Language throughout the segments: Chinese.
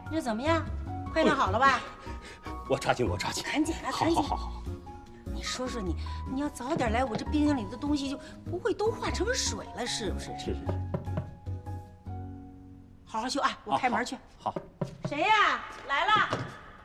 这怎么样？快弄好了吧？ 我抓紧，我抓紧。 赶紧的，赶紧。 好。 你说说你要早点来，我这冰箱里的东西就不会都化成水了，是不是？ 是。 好好修啊！我开门去。 好。 谁呀？来了。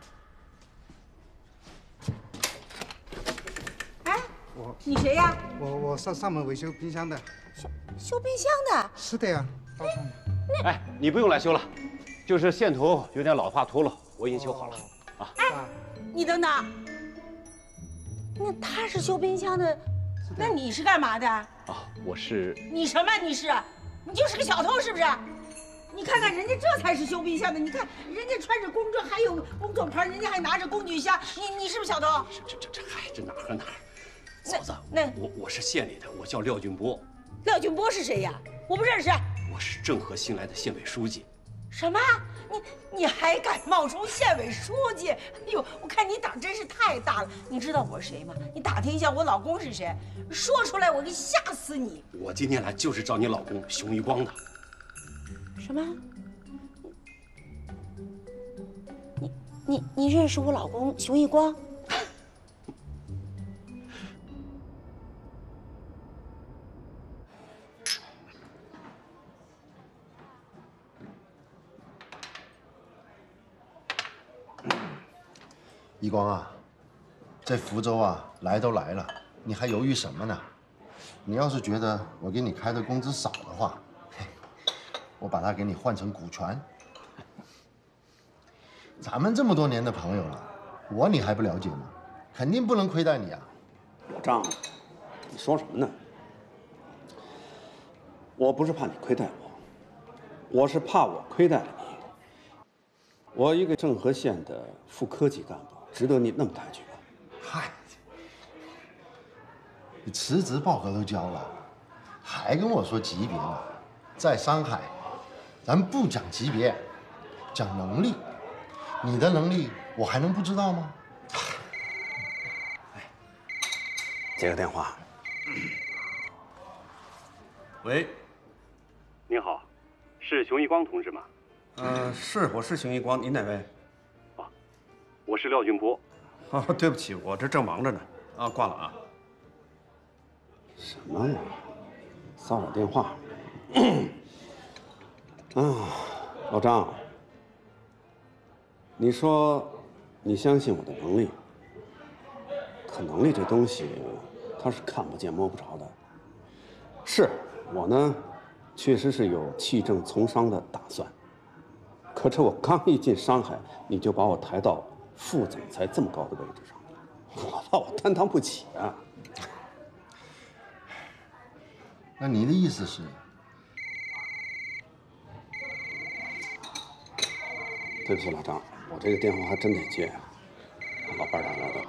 哎，你谁呀？ 我上门维修冰箱的。 修冰箱的？ 是的呀，到上门。 哎，你不用来修了，就是线头有点老化脱落，我已经修好了。啊。 哎，你等等。那他是修冰箱的，那你是干嘛的？ 啊，我是。 你什么？你就是个小偷是不是？你看看人家这才是修冰箱的，你看人家穿着工装，还有工作牌，人家还拿着工具箱，你是不是小偷？ 嗨，这哪和哪儿？嫂子， 那我是县里的，我叫廖俊波。 廖俊波是谁呀？我不认识。 我是郑和新来的县委书记。 什么？你还敢冒充县委书记？哎呦，我看你胆真是太大了。你知道我是谁吗？你打听一下我老公是谁，说出来我给吓死你。 我今天来就是找你老公熊一光的。 什么？你认识我老公熊一光？ 一光啊，这福州啊，来都来了，你还犹豫什么呢？你要是觉得我给你开的工资少的话，我把它给你换成股权。咱们这么多年的朋友了，你还不了解吗？肯定不能亏待你啊！ 老张，你说什么呢？我不是怕你亏待我，我是怕我亏待了你。我一个郑和县的副科级干部，值得你那么抬举吗？ 嗨，你辞职报告都交了，还跟我说级别呢？在上海，咱不讲级别，讲能力。你的能力我还能不知道吗？ 哎，接个电话。喂， 您好，是熊一光同志吗？ 是，我是熊一光，您哪位？ 啊，我是廖俊波。 啊，对不起，我这正忙着呢。啊，挂了啊。什么呀？骚扰电话。啊，老张，你说你相信我的能力，可能力这东西它是看不见摸不着的。是我呢，确实是有弃政从商的打算。可是我刚一进商海，你就把我抬到副总裁这么高的位置上，我怕我担当不起啊。 那你的意思是？ 对不起，老张，我这个电话还真得接啊，老伴儿打来的。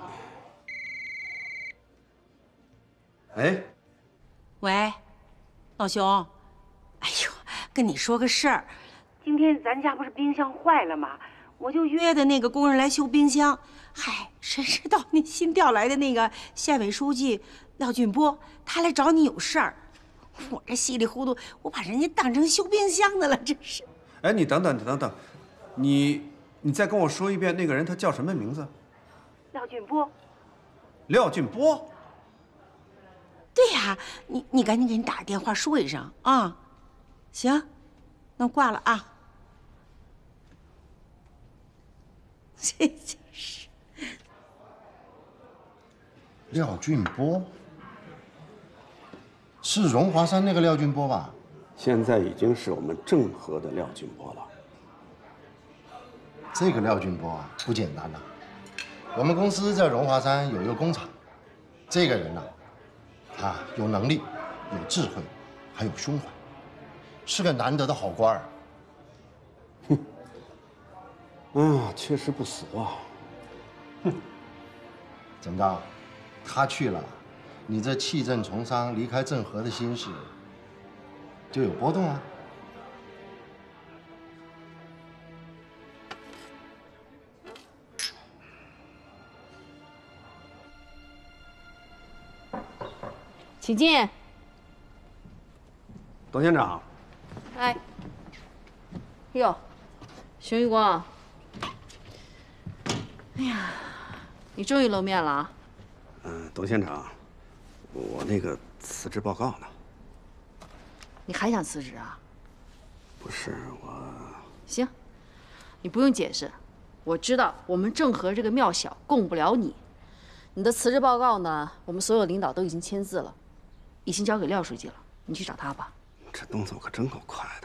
哎， 喂，老熊，哎呦，跟你说个事儿。今天咱家不是冰箱坏了吗？我就约的那个工人来修冰箱。嗨，谁知道那新调来的那个县委书记廖俊波，他来找你有事儿。我这稀里糊涂，我把人家当成修冰箱的了，真是。 哎，你等等，你再跟我说一遍，那个人他叫什么名字？ 廖俊波。 廖俊波。 对呀，你赶紧给你打个电话说一声啊。行，那我挂了啊。这真是。 廖俊波，是荣华山那个廖俊波吧？ 现在已经是我们郑和的廖俊波了。 这个廖俊波啊，不简单呐。我们公司在荣华山有一个工厂，这个人呐，他有能力、有智慧，还有胸怀，是个难得的好官儿。 哼，确实不俗啊。 哼，怎么着？他去了，你这弃政从商、离开郑和的心事就有波动啊。 请进。 董县长。 哎。哟，熊一光， 你终于露面了啊！ 董县长，我那个辞职报告呢？ 你还想辞职啊？ 不是我。 行，你不用解释，我知道我们正和这个庙小供不了你。你的辞职报告呢，我们所有领导都已经签字了，已经交给廖书记了，你去找他吧。 这动作可真够快的。